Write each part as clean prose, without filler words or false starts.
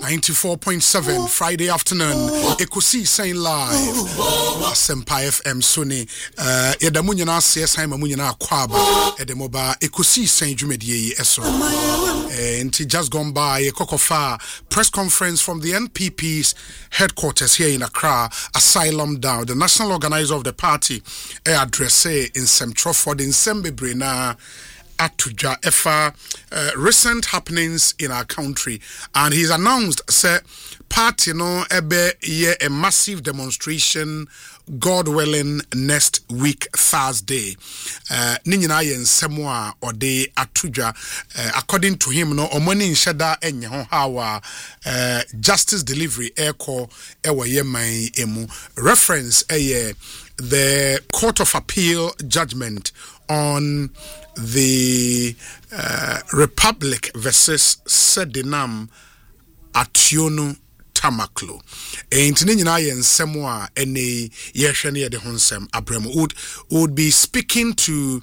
94.7 Friday afternoon. Ekosi saying live. Asempa FM Sony. Edamunyana CSI Mamunyana Kwaba. Edemoba Ekosi saying Jumedie Eso. And just gone by a Kokofa press conference from the NPP's headquarters here in Accra, Asylum Down. The national organizer of the party address in Semtroford in Sembebrina. Atuja Efa recent happenings in our country, and he's announced say party no ebe ye a massive demonstration, God willing, next week Thursday. Ninyina yen semwa ode Atuja according to him no omoni nsheda enye ho hawa justice delivery eko ewe ye man emu reference the Court of Appeal judgment on the Republic versus Sedinam Ationu Tamaklo. Entine nyina ye nsemo a ene ye hwene ye de honsem Abraham would be speaking to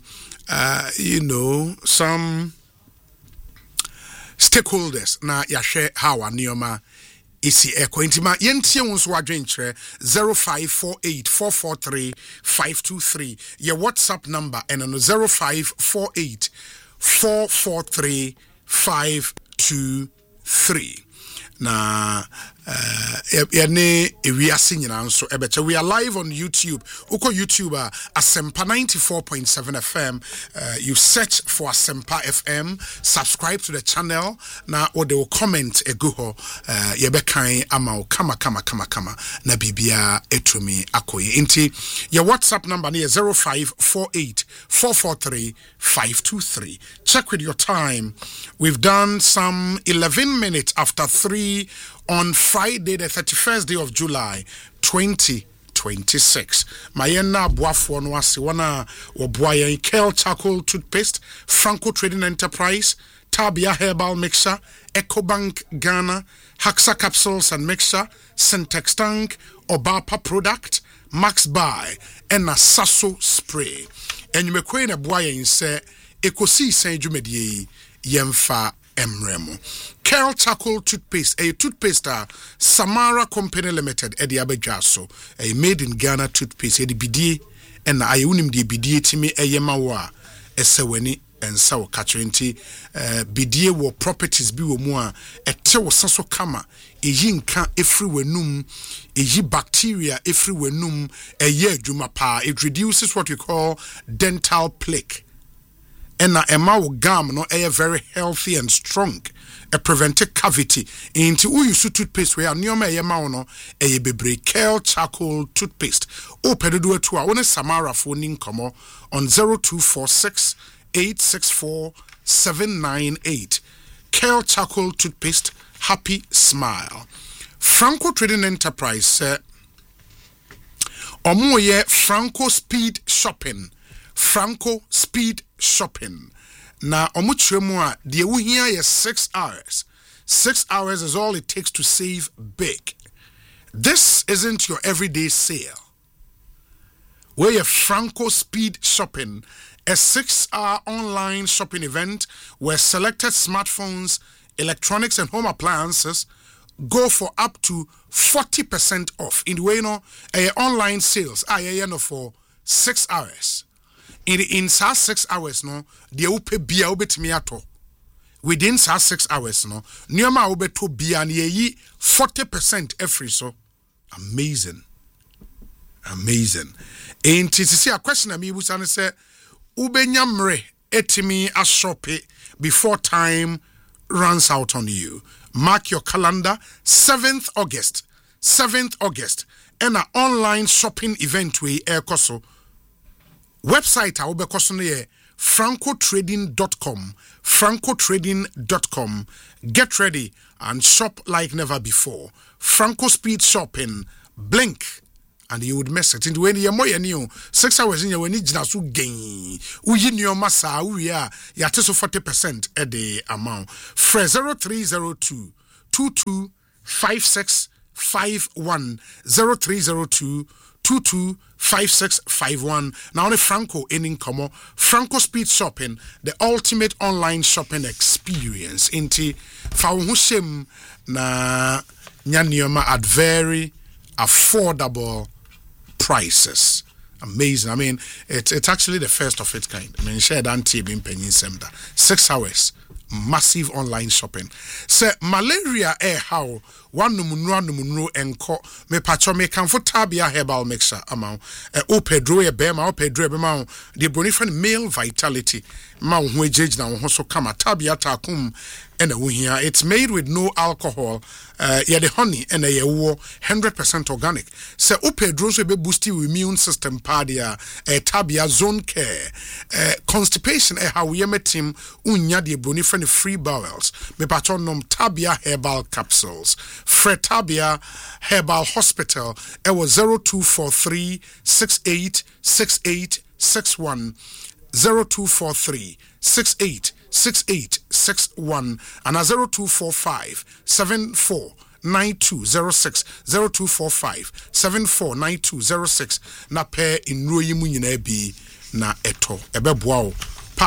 some stakeholders na yahwe how anioma isi intima yentie wonso wadwenkyere 0548443523 your WhatsApp number and on 0548443523 na ene ewiase nyina nso ebeche. We are live on YouTube. Uko YouTube Asempa 94.7 FM. You search for Asempa FM, subscribe to the channel. Now or they will comment eguho yebekan amao kama na bibia etumi akoye. Inti your WhatsApp number near 0548443523. Check with your time. We've done some 11 minutes after 3 on Friday, the 31st day of July, 2026. Mayena Boafo no ase wana oboayen Kel Charcoal Toothpaste, Franco Trading Enterprise, Tabia Herbal Mixture, EcoBank Ghana, Haxa Capsules and Mixture, Syntex Tank, Obapa Product, Max Buy, and Sasso Spray. And you may queen a boayen se Ekosi Saint Jumedie Yemfa Emremo. Kel Charcoal Toothpaste, a toothpaste Samara Company Limited, Eddie Abejaso, a made in Ghana toothpaste, Eddie BD, and I unim di BD Timi Eyemawa, Eseweni, and Sao Katrinti, BD wo properties be wo mua, a tewo saso kama, a yinka everywhere num, a ye bacteria everywhere num, a ye jumapa, it reduces what we call dental plaque. And Emma gum no air very healthy and strong. A preventive cavity. Into use toothpaste where neoma yema no a bebre Kel Charcoal Toothpaste. O pedodo to our Samara phoning como on 0246 864 798. Kel Charcoal Toothpaste, happy smile. Franco Trading Enterprise omoye Franco Speed Shopping. Franco Speed Shopping. Na omuchemu a de wuhia ye 6 hours. 6 hours is all it takes to save big. This isn't your everyday sale. Where your Franco Speed Shopping, a 6-hour online shopping event where selected smartphones, electronics and home appliances go for up to 40% off. In the way online sales for 6 hours. In 6 hours no de upe bia ubetimi ato within 6 hours no nioma ubeto bia na yi 40% every so amazing and tisi a question na me busa ne say ubenya mre etimi a shop before time runs out on you. Mark your calendar 7th August and an online shopping event we koso. Website I will be francotrading.com. Get ready and shop like never before. Franco Speed Shopping. Blink and you would mess it into when you're more new 6 hours in your when you so gain. Uyi your massa we are yet 40% a day amount. Fre 0302 225651 0302 225651. Now only Franco in Como. Franco Speed Shopping, the ultimate online shopping experience. Inti Fawuhushem na nyanioma at very affordable prices. Amazing. I mean, it's actually the first of its kind. I mean, shared anti being penny 6 hours. Massive online shopping. Say malaria how one numunu enko me pacho me can for Tabia herbal mixture amount opedro e bema opedro bema the bonifan male vitality ma ho ejej na ho so kama Tabia takum and it's made with no alcohol yeah the honey and a 100% organic. Say opedro so be boost your immune system padia Tabia zone care constipation how we team unya the bonifan free bowels me pacho nom Tabia herbal capsules. Fred Tabia Herbal Hospital ewo 0243 686861 0243 686861 and 0245 749206 0245 749206 na pair in royi mu nyina bi na eto ebeboa o pa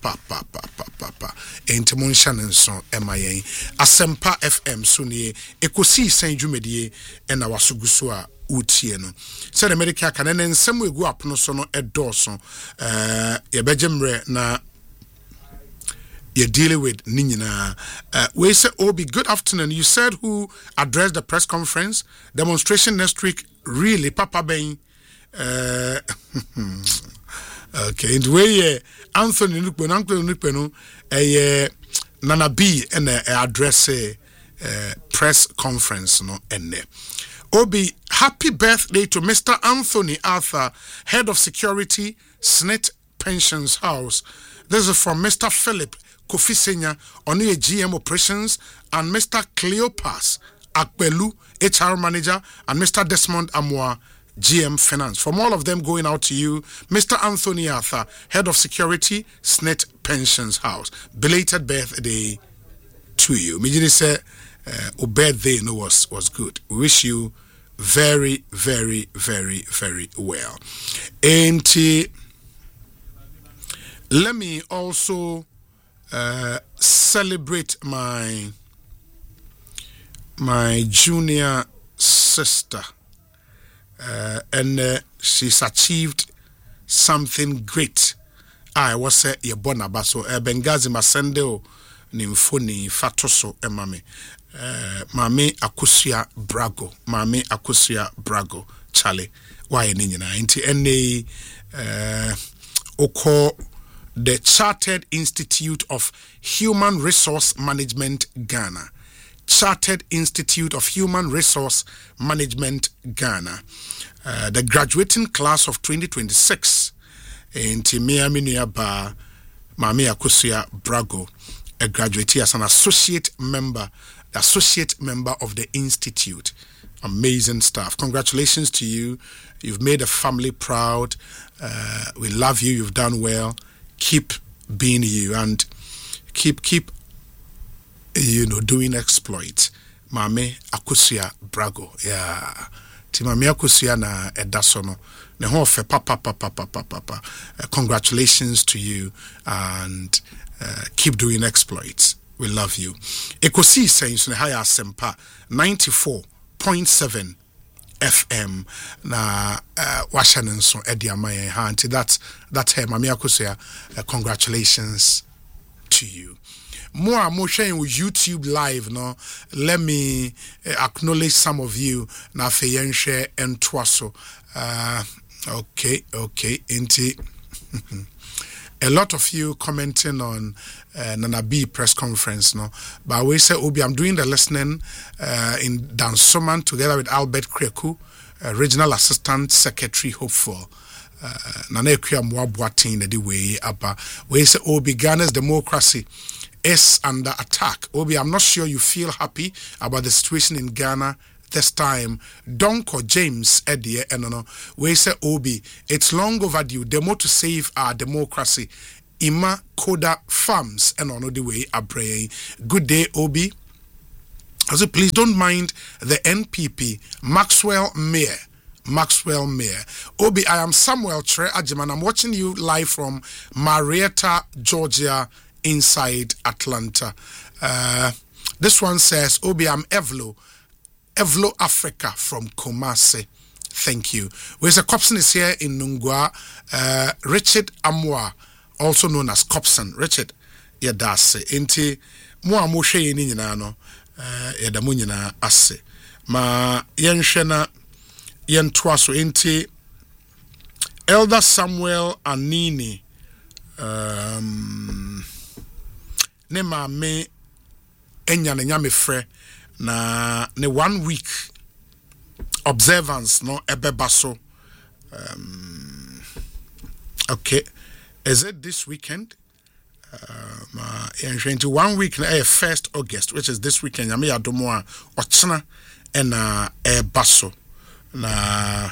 enti mon channel so emayen Asempa FM so ne ekosi san dwumedie na wasoguso a utie no se the medical kan na nsem egu apono so no edoso ye bejemre na you're dealing with Ninyina. We say, Obi, good afternoon. You said who addressed the press conference? Demonstration next week. Really, Papa Bain. Okay, in the way Anthony Nukben, Uncle Nukbeno, Nana B and address press conference no and Obi, happy birthday to Mr. Anthony Arthur, head of security, SNIT Pensions House. This is from Mr. Philip Kofi Senya, Oni GM Operations, and Mr. Cleopas Akbelu, HR Manager, and Mr. Desmond Amwa, GM Finance. From all of them going out to you, Mr. Anthony Arthur, Head of Security, SNIT Pensions House. Belated birthday to you. Mijini say, birthday was good. We wish you very, very, very, very well. And let me also celebrate my junior sister. And she's achieved something great. I was a Yabona Baso, Bengazi Masendeo, Nimfoni, Fatoso, Emame, Mame Akusia Brago, Mame Akusia Brago, Charlie, why Nina, N.A. Oko, the Chartered Institute of Human Resource Management, Ghana. Chartered Institute of Human Resource Management, Ghana. The graduating class of 2026 in Timea Miniaba Mami Akusia Brago, a graduate as an associate member of the institute. Amazing stuff. Congratulations to you. You've made a family proud. We love you. You've done well. Keep being you and keep doing exploits. Mame Akusia Brago. Yeah. Ti Mame Akusia na edasono. Ne ho fe papa. Congratulations to you and keep doing exploits. We love you. Ekosi saying so higher Asempa 94.7 FM na washanen so edi amaye ha anti that's her Mame Akusia. Congratulations to you. More sharing with YouTube live no. Let me acknowledge some of you na feyen share and twaso. Okay inti a lot of you commenting on Nana B press conference no, but we say Obi, I'm doing the listening in Dansoman together with Albert Kreku, Regional Assistant Secretary Hopeful. Nana Ekwia Mwabwatin the way aba. We say Obi, Ghana's democracy is under attack. Obi, I'm not sure you feel happy about the situation in Ghana this time. Donko James Eddie Enono. We say Obi, it's long overdue. Demo to save our democracy. Ima Koda Farms and on the way Abre. Good day, Obi. I say please don't mind the NPP Maxwell Mayor Maxwell Mayer. Obi, I am Samuel Tre Ajiman. I'm watching you live from Marietta, Georgia, inside Atlanta. This one says, Obi, I'm Evlo Africa from Kumasi. Thank you. Where's a Copson is here in Nungwa. Richard Amwa, also known as Copson. Richard, yadase. Inti, mo amoshe yini nyina no. Yadamu nyina ase. Ma yenshena yentwaso inti Elder Samuel Anini ne maame enya ne nyame frɛ na ne 1 week observance no ebeba so. Okay, is it this weekend? 1 week na 1st August, which is this weekend. Nyame yadomo a ochena ena ebaso na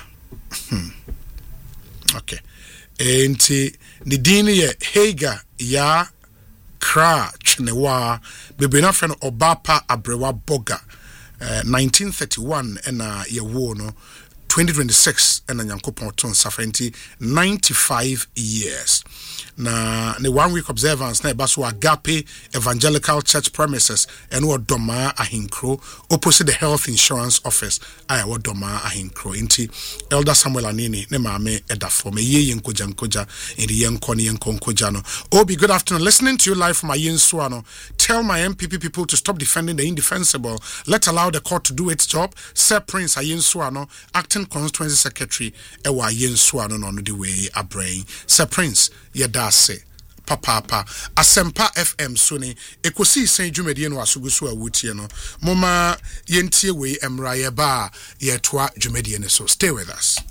okay. Enti ni dini ye Hager ya Kra Chnewa bebena friend Obapa Abrewa Boga 1931 ena ye wo no 2026 ena Nyankopon ton safenti 95 years. Na ne 1 week observance na ebaso Agape Evangelical Church premises and what Doma Ahinkro opposite the health insurance office I what Doma Ahinkro inti Elder Samuel Anini ne maame edafo me ye yenkoja nkoja indi yenkoni yenkonkoja no. Obi, good afternoon, listening to you live from Ayensuano. Tell my MPP people to stop defending the indefensible. Let's allow the court to do its job. Sir Prince Ayensuano, acting constituency secretary ewa Ayensuano no the way a brain. Sir Prince yadase papa Asempa FM suni ekosi sen dwumedie no asugusu a wotie no moma yentie we emra ye ba ye toa dwumedie ne so. Stay with us.